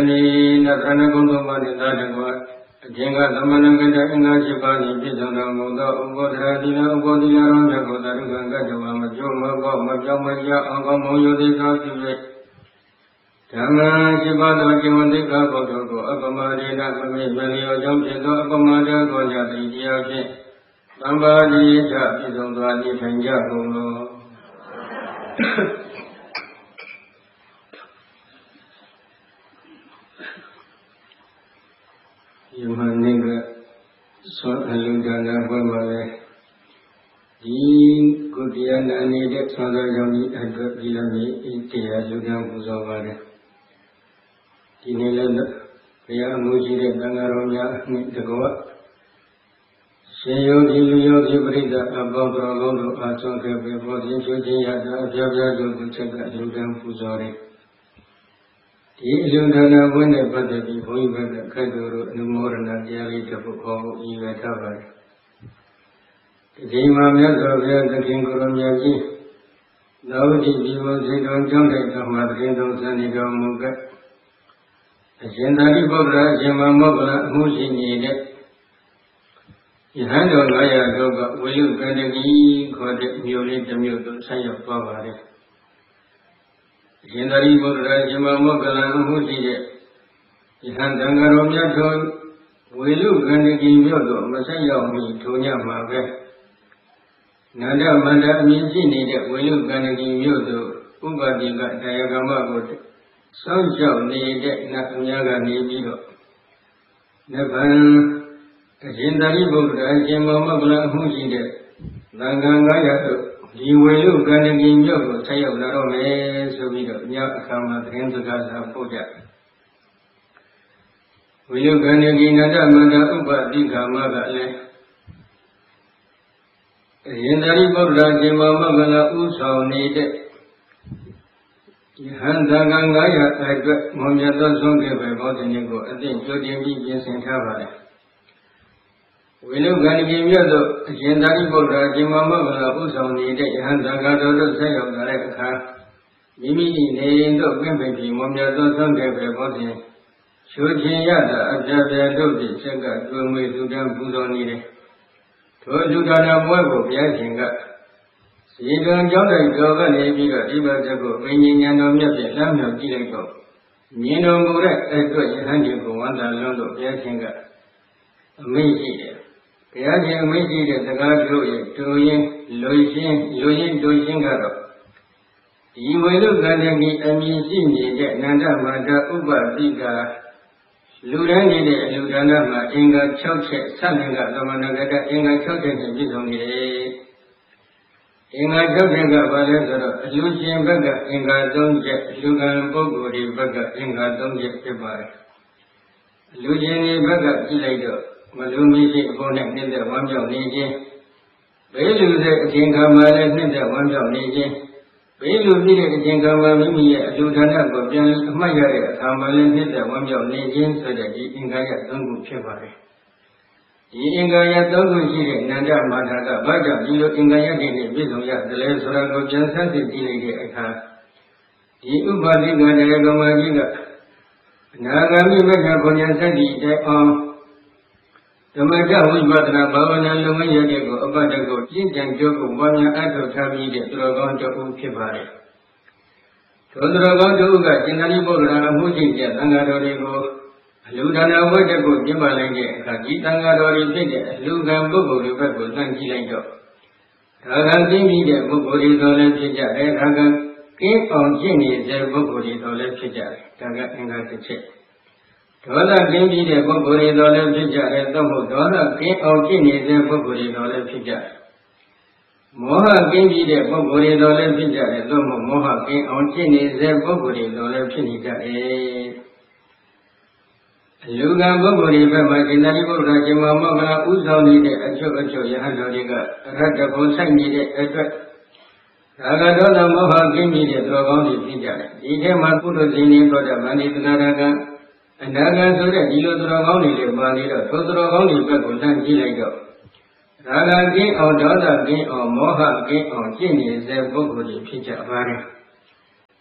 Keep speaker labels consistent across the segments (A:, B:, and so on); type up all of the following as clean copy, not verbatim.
A: Natrana Gundumani Dadagua, Jenga Lamanagata Ingashipani, Pizana Muda, Ugodradina, Ugodila, Jagodaruga, Majoma, Majamaja, Angamoyo de Kapi, Tama Shibada Kimandika, Botogo, Apamarina, Manio Jampizo, Apamada, Goya, Idiaki, Somebody, Japizondani, Tanjago. You have never saw a Lugana Bamale. The Gudian and needed Father Yoni and the Vilami in Tia Lugan Buzovare. Tinelanda, Ria Muji, Dangaronia, the Goa. Sayo, Diluyo, Gibrida, above Rogondo, Atonka, before the Judia, Javia, to check that Lugan Buzore. Ilundana went but the people the Kaduru, no more than the elite of all even covered. The Jima Melzo, the King Kurumyaji. Now the people say don't jump at Madrid, don't send it on Muga. The Shendari Bogra, Jima Mogla, Musi needed. You handle Laya Doga, will you bend a key, called it Muley the Mute, say of Bavare. Shendari Bogra, Jima Mogala, Musi. Ihandangaromiato, will you bend a key, Masaya, me, Tonya Mabe. Nanda Manda Mizini, will you bend a key, Ubadiga, Diagamago. Some show needed Nakayaga Nibido. Never. Shendari Bogra, Jima Mogala, Musi. Langangaya. You will look at the game of Sayo Larome, so we don't come at the end of Gaza Poja. Will you go again at Mother Uba Diga Magale? Yendari Bogra, Jima Magala, Uso needed. Handangaya, I got Momia doesn't give about the Nigo, and then Jodi Bias and Havare. We look at the game of Shendari Bogra, Jima Magala, Uso needed, Handangado say of the Reka. Mimi named the Wimpy, Momia doesn't give about him. Shoji Yada, Abjabia Dobi, Sega, Gumi, Sudan, Puzo needed. Told you that I'm well, Yasinga. See, don't jump and go and maybe the river Jago, bringing and on your Lamio Gilago. Nino Mure, I got your hand you go on the land of Yasinga. Amazing. Kayaki Amazing, the guard doing, Loisin, Dosingaro. You will look at me, Amazing, Nanda Manda Uba Diga. Ludani, Ludanama, Inga Choche, Salinga, Lamanagata, Inga Choche, and Bizoni. Inga Joga, Valezero, Lucian Baga, Inga Donja, Lugan Bogori Baga, Inga Donja Pebare. Lucian Baga, Ilago. Malumi opponent in the one job Niji. Belu the Jingamala in the one job Niji. Belu did a Jingama Mimi, Ludana, Bojan, Maya, Kamalin in the one job Niji, so that the Ingaya Dungu Chevare. The Ingaya Dungu Jiri, Nanda Madaka, Baja, Lilo Ingaya did Bizuya, the Lesrago Jansan, the Dilly Aka. The Ubadiga, the Gamagiga. Nagami Baja Sadi, the Maja Wibadana Bavana Lumayago, Abadago, Jinjan Jogo, Vanya Ato Tabi, the Dragon to Ukibare. To the Dragon to Uga, Jinani Bogra, Mujija, Angadorigo, Ludana Wadago, Jibalanga, Kajitangadori Pig, Lugan Bogo, River, Nanjilango. Ragan Dimi, Bogori, Dole Pija, Ragan, King on Jimmy, the Bogori, Dole Pija, Taga and Gatiche. Tola Gimbi de Bogori Dole Pija and Tomo Dola King of Kini de Bogori Dole Pija. Moha Gimbi de Bogori Dole Pija and Tomo Moha King of Kini de Bogori Dole Pija. Lugan Bogori Bamaginari Rajima Magana Uzoni de Achogacho Yahandoriga, Rada Bosani de Edward. Ragadola Moha Gimbi de Dragoni Pija. Ike Makudo Zini for the Manitanaga. And Naga so that you Dragoni de Banida, Todrogoni Bagulan Gilago. Raga King or Dada King or Moha King or Kini is their Bogori Pija Vari.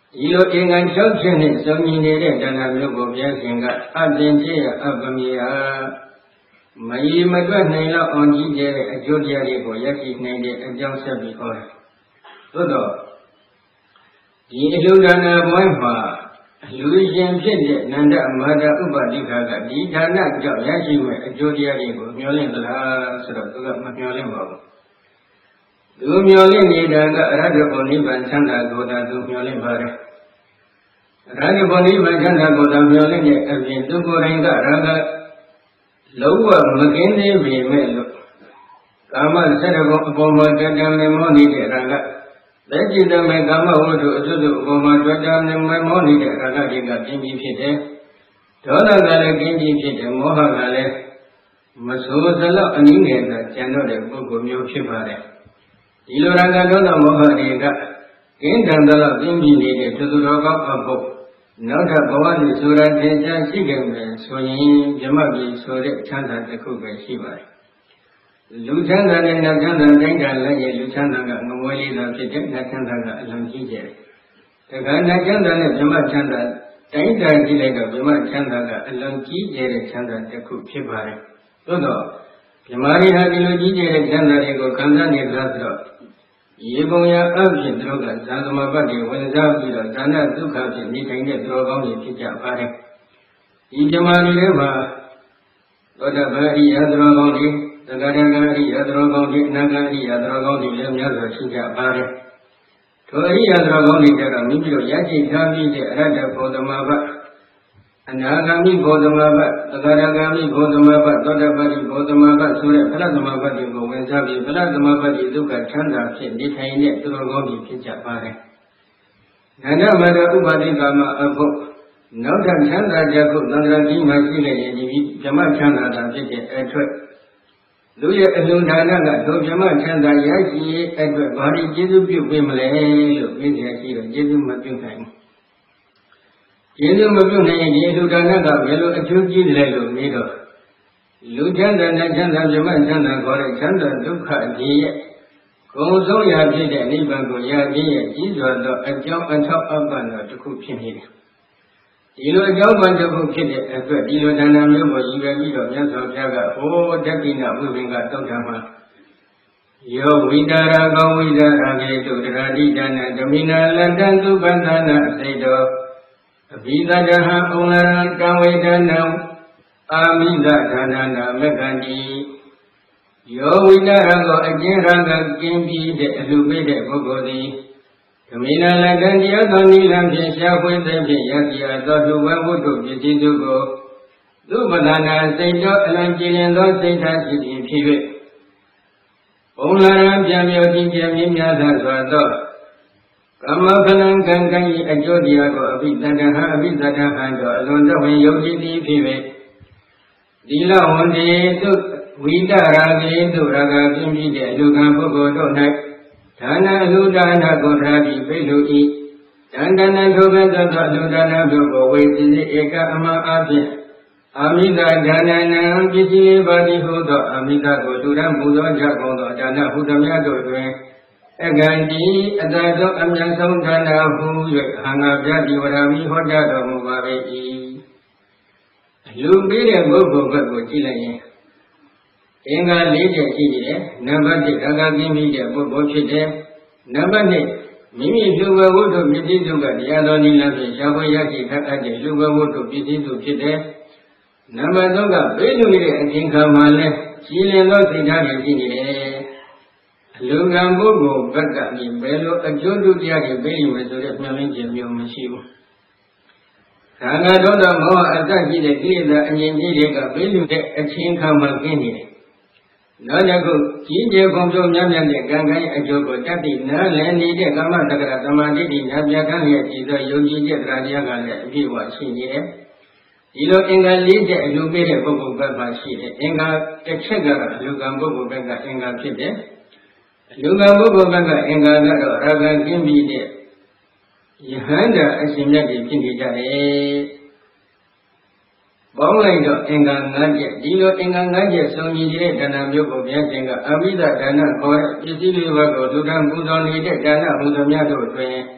A: ဒီလိုအင်္ဂါ6ချက်နဲ့စုံညီနေတဲ့ဒါနမျိုးကိုဘုရားရှင်ကအပြင်ကျရအပမေယမယီမတွက်နိုင်လောက်အောင်ကြီးကျယ်တဲ့အကျိုးတရားတွေကိုရရှိနိုင်တဲ့အကြောင်းဆက်ပြီးဟောတယ်။သို့တော့ဒီအလှဒါနပွဲမှာလူရှင်ဖြစ်တဲ့နန္ဒမာဒဥပတိခကဒီဒါနကြောင့်ရရှိမဲ့အကျိုးတရားတွေကိုမျှော်လင့်သလားဆိုတော့သူကမမျှော်လင့်ပါဘူး။သူမျှော်လင့်နေတာကအရဟတဘုံနိဗ္ဗာန်ချမ်းသာကိုသာသူမျှော်လင့်ပါတယ်။အရဟတဘုံနိဗ္ဗာန်ချမ်းသာကိုသာမျှော်လင့်တဲ့အပြင်သူကိုယ်တိုင်ကရာဂလုံးဝမကင်းသေးပေမဲ့လို့ကာမဆက်တဲ့ဘုံအပေါ်မှာတဏ္ဍမေမောနေတဲ့ရာဂလက်ကြည့်တဲ့မဲ့ကာမဝတ္ထုအစွတ်အပေါ်မှာတွေ့တာနဲ့မေမောနေတဲ့ရာဂတွေကပြင်းပြီးဖြစ်တယ်။ဒေါသကလည်းပြင်းပြီးဖြစ်တယ်။မောဟကလည်းမဆိုးစလောက်အနည်းငယ်သာကျန်တော့တဲ့ပုဂ္ဂိုလ်မျိုးဖြစ်ပါတယ်။ဒီလိုရာဂဒေါသမောဟတွေကကင်းတန်သလောက်ပြင်းပြီးနေတဲ့သူတော်ကောင်းအဖို့နောက်ထပ်ဘဝနဲ့ဆိုတာသင်ကြားရှိခဲ့မယ်ဆိုရင်ဓမ္မပြည်ဆိုတဲ့ချမ်းသာတစ်ခုပဲရှိပါတယ်။လူချမ်းသာနဲ့နတ်ချမ်းသာတိုင်းတာလည်းရဲ့လူချမ်းသာကငမွေးလေးသာဖြစ်တဲ့နတ်ချမ်းသာကအလွန်ကြီးကျယ်တယ်။ဒါကနတ်ချမ်းသာနဲ့ဓမ္မချမ်းသာတိုင်းတာကြည့်လိုက်တော့ဓမ္မချမ်းသာကအလွန်ကြီးကျယ်တဲ့ချမ်းသာတစ်ခုဖြစ်ပါတယ်။သို့တော့ဓမ္မရီဟာဒီလိုကြီးကျယ်တဲ့ချမ်းသာတွေကိုခံစားနေကြဆိုတော့ရေပုံရအဖြစ်သူတို့ကဇာသမဘတ်တွေဝင်စားပြီးတော့ဒါနဒုက္ခဖြစ်နေထိုင်တဲ့သူတော်ကောင်းတွေဖြစ်ကြပါတယ်။ဒီဓမ္မရီတွေမှာသောတာပန်အရိယသူတော်ကောင်းတွေသက္ကရာဂအရိယသူတော်ကောင်းတွေအနာဂအရိယသူတော်ကောင်းတွေလည်းများစွာရှိကြပါတယ်။ထိုအရိယသူတော်ကောင်းတွေကတော့မိမိတို့ရရှိထားပြီးတဲ့အရဟတဘောဓမဘတ်အနာဂမိဘောဓမဘတ်သက္ကရာဂမိဘောဓမဘတ်သောတာပတိဘောဓမဘတ်ဆိုတဲ့ဖလသမဘတ်တွေကိုဝင်စားပြီးဖလသမဘတ်ဒီဒုက္ခချမ်းသာဖြစ်နေထိုင်တဲ့သူတော်ကောင်းတွေဖြစ်ကြပါတယ်။နန္ဒမရဥပတိကာမအဖို့နောက်ထပ်ချမ်းသာချက်ကိုသန္တရာကြီးမှရှိနေရင်ဒီဓမ္မချမ်းသာတာဖြစ်တဲ့အထွက်လူရဲ့အလုံးဒါနကဒုဗြဟ္မချမ်းသာရရှိရဲ့အတွက်ဘာဒီကျေးဇူးပြုပေးမလဲလို့ပြည့်စုံရှိတော့ကျေးဇူးမပြုနိုင်ဘူး။ကျေးဇူးမပြုနိုင်ရင်ဒီအလုံးဒါနကဘယ်လိုအကျိုးကြီးတယ်လို့မေးတော့လူချမ်းသာနဲ့ချမ်းသာဗြဟ္မချမ်းသာခေါ်တဲ့ချမ်းသာဒုက္ခကြီးရဲ့ကုံဆုံးရာဖြစ်တဲ့နိဗ္ဗာန်ကိုရခြင်းရဲ့ကြီးစွာသောအကြောင်းအထောက်အပံ့တော်တစ်ခုဖြစ်နေတယ်။ဒီလိုအကြောင်းပံ့တစ်ခုဖြစ်တဲ့အတွက်ဒီလိုဒါနမျိုးကိုရည်ရွယ်ပြီးတော့မြတ်စွာဘုရားကဟောတက္ကိဏဝိပင်္ဂတောက်တာမှာယောဝိတာရကောဝိတာရကေတုတရာတိဒါနဓမိနာလတ္တသုပသနာအစိတောအဘိဓဒဟံဩလရံကံဝေဒနံအာမိဒဒါနနာမက္ခန္တိယောဝိတာရကောအကျဉ်းရကကင်းပြီးတဲ့အလှပေးတဲ့ပုဂ္ဂိုလ်သည်ဓမိနာလတ္တတရားသောနိလံဖြင့်ရှားဖွေသည်ဖြင့်ယတိယသောလူဝဝတ္ထုပစ္စည်းစုကိုသုပဒနာစိတ်တော်အလံကြည်လင်သောစိတ်ထားရှိသည်ဖြစ်၍ဘုံလာရန်ပြန်မျိုးကြီးကျယ်မြင့်များစွာသောကမ္မဖလံကံကံ၏အကျိုးတရားကိုအဘိသတ္တဟံအဘိသတ္တဟံသောအလွန်တော်ဝင်ယုံကြည်သည်ဖြစ်၍သီလဝန္တေသုဝိတရာဂေသုရဂပြင်းပြီးတဲ့အလူကံပုဂ္ဂိုလ်တို့၌ဒါနအလူဒါနကိုထားပြီးပိလူ၏တန်တနထိုကဲ့သို့သောအလူဒါနတို့ကိုဝေစီစီဧကအမှန်အဖြစ်အာမိဒဒါနနံပစ္စည်းလေးပါးသည်ဟုသောအာမိဒကိုလူရန်ပူဇော်ကြကုန်သောဒါနဟုသမျှတို့တွင်အကံတိအတ္တသောအမြတ်ဆုံးဒါနဟု၍ဟံငါပြတိဝရမိဟောကြားတော်မူပါ၏အလူပေးတဲ့ပုဂ္ဂိုလ်ဘက်ကိုကြည့်လိုက်ရင်အင်္ဂါ၄ချက်ရှိတယ်။နံပါတ်1အကကင်းပြီးတဲ့ပုဂ္ဂိုလ်ဖြစ်တယ်။နံပါတ်2မိမိလူဝဝတ္ထုပစ္စည်းစုကတရားတော်နိလဖြင့်ရှားဖွေရရှိခတ်အပ်တဲ့လူဝဝတ္ထုပစ္စည်းစုဖြစ်တယ်။နံပါတ်3ကဘေးလူရဲ့အခြင်းခံမှာလဲကြည်လင်သောစိတ်ဓာတ်ရှိနေတယ်။အလူကံပုဂ္ဂိုလ်ဘက်ကနေဘယ်လိုအကျိုးတူတရားတွေပေးယူမယ်ဆိုတဲ့မျှော်လင့်ခြင်းမျိုးမရှိဘူး။ဒါနဒေါသမောဟအတ္တရှိတဲ့ကိလေသာအငြိမ့်ကြီးတွေကဘေးလူတဲ့အခြင်းခံမှာကင်းနေတယ်နောက်တစ်ခုကြီးကျယ်ခွန်ပြုများများတဲ့ကံကံရဲ့အကျိုးကိုတတ်သိနားလည်နေတဲ့ကာမတက္ကရာသမာဓိဋ္ဌိညာပြကံရဲ့ကြည်သောယုံကြည်ချက်တရားတရားကလည်းအပြည့်အဝရှိနေတယ်။ဒီလိုအင်္ဂါ၄ချက်အလူပေးတဲ့ပုဂ္ဂိုလ်ဘက်မှာရှိတယ်။အင်္ဂါတစ်ချက်ကတော့အလူကံပုဂ္ဂိုလ်ဘက်ကအင်္ဂါဖြစ်တယ်။အလူကံပုဂ္ဂိုလ်ဘက်ကအင်္ဂါကတော့ရာဂကင်းပြီးတဲ့ယဟန္တာအရှင်မြတ်ကြီးဖြစ်နေကြတယ်။ပေါင်းလိုက်တော့အင်္ဂါ၅ချက်ဒီလိုအင်္ဂါ၅ချက်စုံညီတဲ့ဒါနမျိုးကိုဘုရားရှင်ကအဘိဓဒါနခေါ်တဲ့ပစ္စည်းလေးပါးကိုလူတန်းပူဇော်နေတဲ့ဒါနဟူသမျှတို့တွင်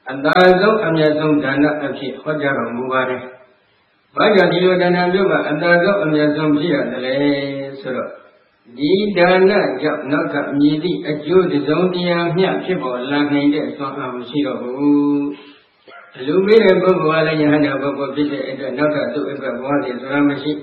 A: အသာဆုံးအမြတ်ဆုံးဒါနအဖြစ်ဟောကြားတော်မူပါတယ်။ဘာကြောင့်ဒီလိုဒါနမျိုးကအသာဆုံးအမြတ်ဆုံးဖြစ်ရတယ်လဲဆိုတော့ဒီဒါနကြောင့်နောက်ထပ်မြည်သည့်အကျိုးတစ်စုံတရာမျှဖြစ်ပေါ်လာနိုင်တဲ့စွမ်းအားမရှိတော့ဘူး။လူမေးတဲ့ပုဂ္ဂိုလ်ကလည်းယဟန္တာပုဂ္ဂိုလ်ဖြစ်တဲ့အတွက်နောက်ထပ်သူ့အတွက်ဘဝတည်ဆိုတာမရှိ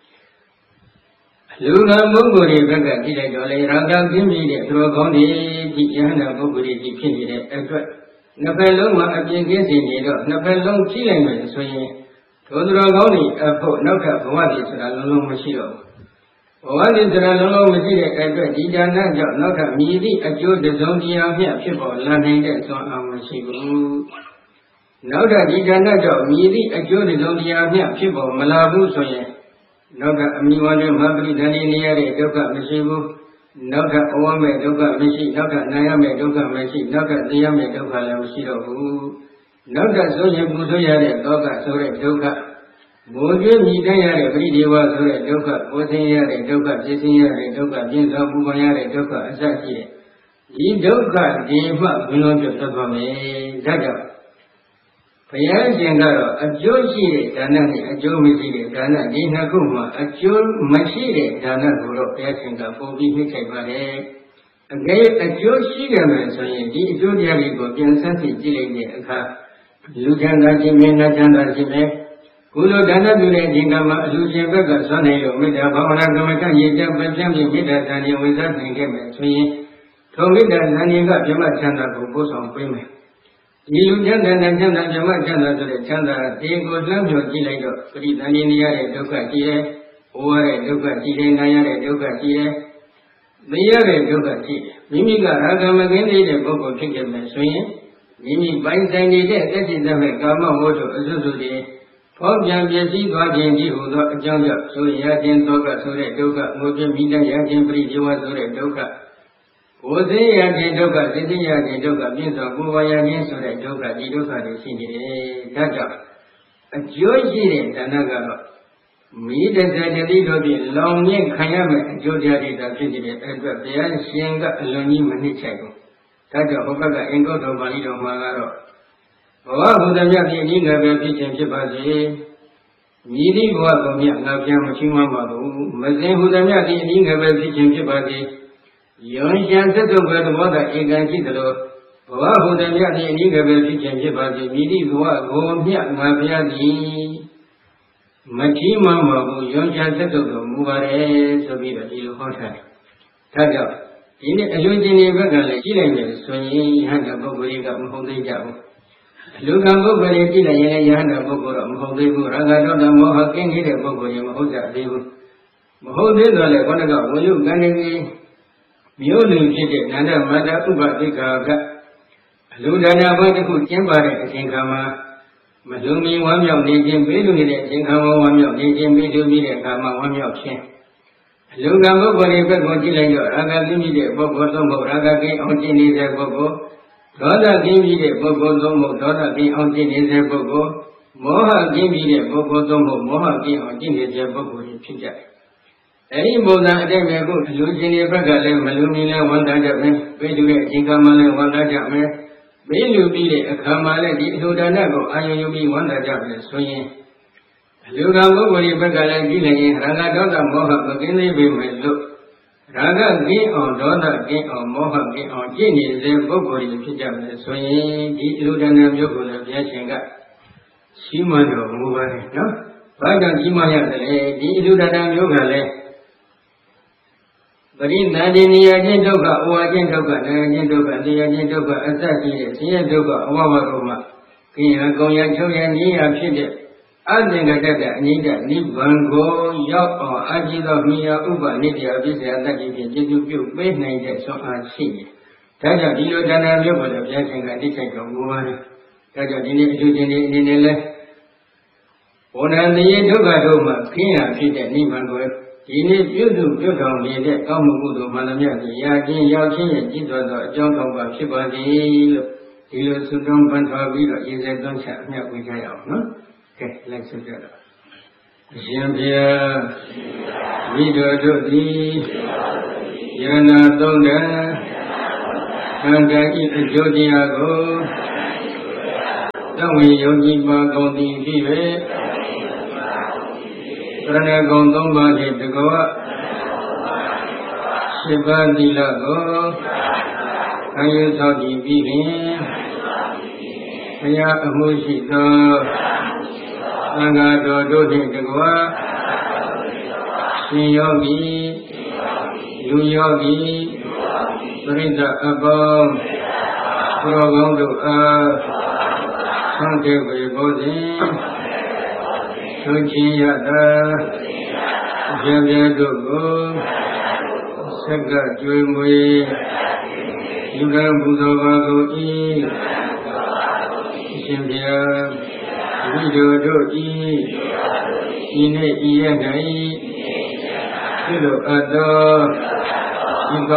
A: လူကပုဂ္ဂိုလ်တွေဘက်ကကြည့်လိုက်တော့လေရာဂကင်းပြီးတဲ့သူတော်ကောင်းတွေဒီယဟန္တာပုဂ္ဂိုလ်တွေဖြစ်နေတဲ့အတွက်နှစ်ဖက်လုံးမှာအပြင်းကင်းစေနေတော့နှစ်ဖက်လုံးကြည့်လိုက်မယ်ဆိုရင်သူတော်ကောင်းတွေအဖို့နောက်ထပ်ဘဝတည်ဆိုတာလုံးလုံးမရှိတော့ဘူးဘဝတည်ဆိုတာလုံးလုံးမရှိတဲ့အတွက်ဒီဒါနကြောင့်နောက်ထပ်မြည်သည့်အကျိုးတစ်စုံတရာမျှဖြစ်ပေါ်လာနိုင်တဲ့စွမ်းအားမရှိဘူးနောက်ထပ်ဒီဒါနကြောင့်မြည်သည့်အကျိုးတစ်စုံတရာမျှဖြစ်ပေါ်မလာဘူးဆိုရင်နောက်ထပ်အမိဝါနဲ့မပရိဒဏ်နေရတဲ့ဒုက္ခမရှိဘူးနောက်ထပ်အဝမဲ့ဒုက္ခမရှိနောက်ထပ်နာရမဲ့ဒုက္ခမရှိနောက်ထပ်သိရမဲ့ဒုက္ခလည်းမရှိတော့ဘူးနောက်ထပ်ဆိုရင်ပူဆွေးရတဲ့ဒုက္ခဆိုတဲ့ဒုက္ခဘိုးကျွေးမြည်တမ်းရတဲ့ပရိဒေဝဆိုတဲ့ဒုက္ခကိုယ်သိရတဲ့ဒုက္ခပြည့်စင်ရတဲ့ဒုက္ခပြင်းစွာပူပန်ရတဲ့ဒုက္ခအစရှိတဲ့ဒီဒုက္ခဒီမှဘင်းလုံးပြတ်သွားမယ်ဒါကြောင့်ဘုရားရှင်ကတော့အကျိုးရှိတဲ့ဒါနနဲ့အကျိုးမရှိတဲ့ဒါနဒီနှစ်ခုမှာအကျိုးမရှိတဲ့ဒါနကိုတော့ဘုရားရှင်ကပုံပြီးနှိမ့်ခိုက်ပါတယ်။အကယ်အကျိုးရှိတယ်မယ်ဆိုရင်ဒီအကျိုးတရားတွေကိုပြန်ဆန်းစစ်ကြည့်လိုက်တဲ့အခါလူချမ်းသာခြင်းနဲ့နတ်ချမ်းသာခြင်းနဲ့ကုသိုလ်ဒါနပြုတဲ့ဒီကမှာအလူရှင်ဘက်ကဆွမ်းနေလို့မေတ္တာဘာဝနာကမ္မထရည်တပပြန့်ပြီးမေတ္တာဉာဏ်ဝင်စားနိုင်ခဲ့မယ်ဆိုရင်ထိုမေတ္တာဉာဏ်ကပြမချမ်းသာကိုပို့ဆောင်ပေးမယ်ဒီလူချမ်းသာနဲ့ချမ်းသာပြမချမ်းသာဆိုတဲ့ချမ်းသာဒီကိုလှမ်းမြော်ကြည့်လိုက်တော့ပရိသန္တိနေရတဲ့ဒုက္ခရှိတယ်။ဘဝရဲ့ဒုက္ခရှိတယ်၊နာရတဲ့ဒုက္ခရှိတယ်။သိရတဲ့ဒုက္ခရှိတယ်။မိမိကရာဂမကင်းတဲ့ပုဂ္ဂိုလ်ဖြစ်ခဲ့မယ်ဆိုရင်မိမိပိုင်ဆိုင်နေတဲ့တက်ရှိတဲ့ကာမဝတ္ထုအစွတ်စွတ်တွေဖောက်ပြန်ပြည့်စည်သွားခြင်းဒီဟူသောအကြောင်းကြောင့်ဆိုရခြင်းဒုက္ခဆိုတဲ့ဒုက္ခငိုပြမိတတ်ရခြင်းပရိဒေဝဆိုတဲ့ဒုက္ခကိုယ်သိရခြင်းဒုက္ခသိသိရခြင်းဒုက္ခပြည့်စုံပူပါရခြင်းဆိုတဲ့ဒုက္ခဒီဒုက္ခတွေရှိနေတယ်။ဒါကြောင့်အကျိုးရှိတဲ့ဒါနကတော့မိတ္တတတိတို့ဖြင့်လောင်မြင့်ခံရမယ်အကျိုးတရားတွေသာဖြစ်နေတဲ့အတွက်ဘုရားရှင်ကအလွန်ကြီးမနှိမ့်ချဘူး။ဒါကြောင့်ဘုရားကအင်္ဂုတ္တပါဠိတော်မှာကတော့ဘဝဟူသည်မြတ်ဖြစ်ဤငယ်ပဲဖြစ်ခြင်းဖြစ်ပါစေ။မြည်သည့်ဘဝကိုမြတ်ငါပြန်မချီးမွမ်းပါဘူး။မစင်ဟူသည်မြတ်ဖြစ်ဤငယ်ပဲဖြစ်ခြင်းဖြစ်ပါစေ။ယွန်ရှံသက်သုဘသဘောသာဧကံရှိသလိုဘဝဟူသည်မြတ်သည်အနည်းငယ်ပဲဖြစ်ခြင်းဖြစ်ပါစေမြည်သည့်ဘဝကိုမြတ်ငါဘုရားသည်မချီးမွမ်းပါဘူးယွန်ရှံသက်သုတော်မူပါတယ်ဆိုပြီးတော့ဒီလိုဟောထားတယ်။ဒါကြောင့်ဒီနေ့အလူချင်းတွေဘက်ကလည်းကြည့်လိုက်မယ်ဆိုရင်ယဟန်တာပုဂ္ဂိုလ်တွေကမဟုတ်သေးကြဘူး။အလူကံပုဂ္ဂိုလ်တွေကြည့်လိုက်ရင်ယဟန်တာပုဂ္ဂိုလ်တော့မဟုတ်သေးဘူး။ရာဂဒေါသမောဟကင်းနေတဲ့ပုဂ္ဂိုလ်တွေမဟုတ်ကြသေးဘူး။မဟုတ်သေးတော့လေခေါင်းကဝိယုကံနေမြို့လူဖြစ်တဲ့နန္ဒမတ္တဥပတိကာကအလူဒါနဘဝတစ်ခုကျင်းပတဲ့အချိန်ခါမှာမလူမီဝမ်းမြောက်နေခြင်းပေးလူနေတဲ့အချိန်ခါမှာဝမ်းမြောက်နေခြင်းပေးလူပြီးတဲ့အခါမှာဝမ်းမြောက်ခြင်းအလူကံပုဂ္ဂိုလ်တွေဘက်ကိုကြည့်လိုက်တော့ရာဂကင်းပြီးတဲ့ပုဂ္ဂိုလ်သုံးဖို့ရာဂကင်းအောင်ကျင့်နေတဲ့ပုဂ္ဂိုလ်ဒေါသကင်းပြီးတဲ့ပုဂ္ဂိုလ်သုံးဖို့ဒေါသကင်းအောင်ကျင့်နေတဲ့ပုဂ္ဂိုလ်မောဟကင်းပြီးတဲ့ပုဂ္ဂိုလ်သုံးဖို့မောဟကင်းအောင်ကျင့်နေတဲ့ပုဂ္ဂိုလ်တွေဖြစ်ကြတယ်အဲဒီပုံစံအတိုင်းပဲကိုလူချင်းတွေဘက်ကလည်းမလူမီလည်းဝန်တာကြမယ်ပေးလူတဲ့အချိန်ကမှလည်းဝန်တာကြမယ်ပေးလူပြီးတဲ့အခါမှလည်းဒီအထုဒါနကိုအာရုံယူပြီးဝန်တာကြမယ်ဆိုရင်လူကံပုဂ္ဂိုလ်တွေဘက်ကလည်းကြည့်လိုက်ရင်ရာဂဒေါသမောဟမကင်းသေးပေမဲ့လို့ရာဂကင်းအောင်ဒေါသကင်းအောင်မောဟကင်းအောင်ကြည့်နေတဲ့ပုဂ္ဂိုလ်တွေဖြစ်ကြမယ်ဆိုရင်ဒီအထုဒါနမျိုးကိုလည်းဘုရားရှင်ကရှိမှတော်မူပါတယ်နော်။ဘာကြောင့်ရှိမှရတယ်လဲဒီအထုဒါနမျိုးကလည်းပရိသန္တိနေရခြင်းဒုက္ခအဝါခြင်းဒုက္ခနာခြင်းဒုက္ခတရားခြင်းဒုက္ခအစရှိတဲ့ဆင်းရဲဒုက္ခအဝါဝတို့မှာကိယကုံရချုပ်ရနည်းရဖြစ်တဲ့အသင်္ကတ္တအနိဒနိဗ္ဗာန်ကိုရောက်အောင်အကြည့်သောမိယာဥပနိတ္တယအပိစ္ဆယတတ္တိဖြင့်ကျေစုပြုပေးနိုင်တဲ့ဆွမ်းအားရှိတယ်။ဒါကြောင့်ဒီလိုဒါနမျိုးကိုလည်းဘုရားရှင်ကတိကျတော်မူပါတယ်။ဒါကြောင့်ဒီနေ့အကျိုးချင်းတွေအနေနဲ့လဲဘောဓံတရေဒုက္ခတို့မှာခင်းရဖြစ်တဲ့နိဗ္ဗာန်ကိုဒီနေ့ပြုစုပြုတော်နေတဲ့ကောင်းမှုကုသိုလ်မှန်သမျှကိုရာခြင်းရောက်ခြင်းရဲ့ကြီးစွာသောအကြောင်းကောင်းပါဖြစ်ပါစေလို့ဒီလိုဆုတောင်းပန်ထားပြီးတော့ရေစက်သွန်းချအမြတ်ဝေကြရအောင်နော်။ကဲလိုက်ဆုကြတော့အရှင်ဘုရားမိတော်တို့သည်ယနာသုံးတန်သံဃာဤအကျိုးတရားကိုသက်ဝင်ယုံကြည်ပါကုန်သည်ဖြစ်၍သရဏဂုံ၃ပါးဖြင့်တကော၈ပါးသီလကိုခံယူဆောင်ကြည်ပြီးဖြင့်ဘုရားအမှုရှိသောသံဃာတော်တို့ဖြင့်တကောရှင်ယောဂီလူယောဂီပရိသတ်အပေါင်းသူတော်ကောင်းတို့အားဆံတေဝေဘောဇင်သုချင်းရတာအရှင်ဘုရားတို့ကိုဆက်ကကျွေးမွေးယူကံပူဇော်ပါကုန်၏အရှင်ဘုရားမိတို့ဤဤနေ့ဤရက်၌ပြုလို့အပ်သော